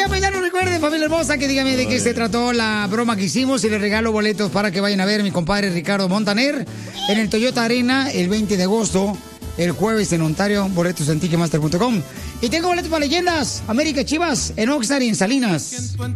ya, pues ya no recuerden, familia hermosa, que dígame de qué se trató la broma que hicimos y les regalo boletos para que vayan a ver a mi compadre Ricardo Montaner en el Toyota Arena el 20 de agosto, el jueves en Ontario, boletos en Ticketmaster.com. Y tengo boletos para Leyendas, América Chivas, en Oxnard y en Salinas.